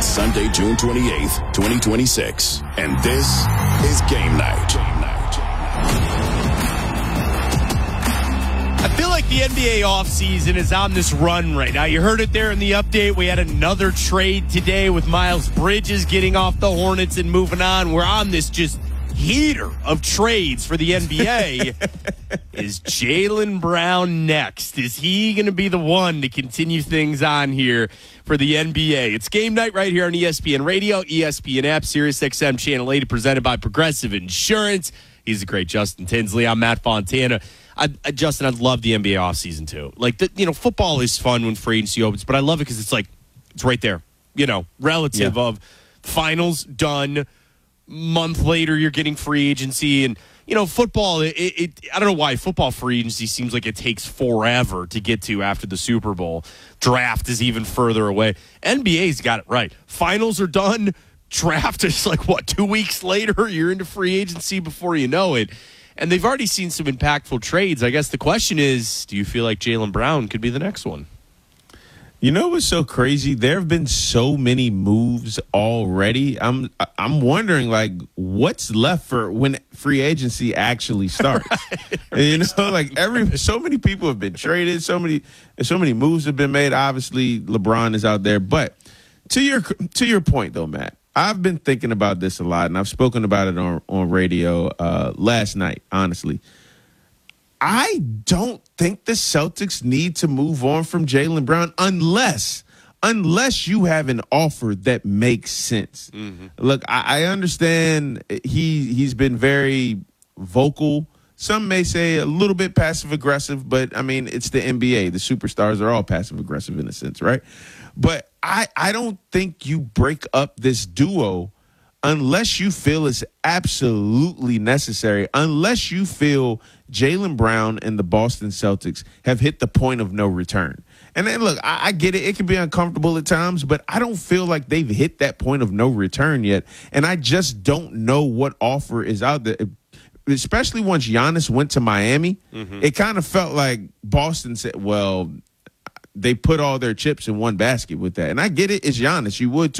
It's Sunday, June 28th, 2026, and this is Game Night. I feel like the NBA offseason is on this run right now. You heard it there in the update. We had another trade today with Miles Bridges getting off the Hornets and moving on. We're on this just heater of trades for the NBA. Is Jaylen Brown next? Is he going to be the one to continue things on here for the NBA? It's Game Night right here on ESPN Radio, ESPN app, SiriusXM Channel 80, presented by Progressive Insurance. He's the great Justin Tinsley. I'm Matt Fontana. Justin, I love the NBA offseason too. Like, football is fun when free agency opens, but I love it because it's right there. Relative of finals done. Month later, you're getting free agency, and football. I don't know why football free agency seems like it takes forever to get to after the Super Bowl. Draft is even further away. NBA's got it right. Finals are done. Draft is 2 weeks later. You're into free agency before you know it, and they've already seen some impactful trades. I guess the question is, do you feel like Jaylen Brown could be the next one? You know what's so crazy? There have been so many moves already. I'm wondering what's left for when free agency actually starts. So many people have been traded. So many moves have been made. Obviously, LeBron is out there. But to your point though, Matt, I've been thinking about this a lot, and I've spoken about it on radio last night. Honestly, I don't think the Celtics need to move on from Jaylen Brown unless you have an offer that makes sense. Mm-hmm. Look, I understand he's been very vocal. Some may say a little bit passive-aggressive, but, it's the NBA. The superstars are all passive-aggressive in a sense, right? But I don't think you break up this duo unless you feel it's absolutely necessary, unless you feel Jaylen Brown and the Boston Celtics have hit the point of no return. And then, look, I get it. It can be uncomfortable at times, but I don't feel like they've hit that point of no return yet. And I just don't know what offer is out there. Especially once Giannis went to Miami, It kind of felt like Boston said, well, they put all their chips in one basket with that. And I get it. It's Giannis. You would, too.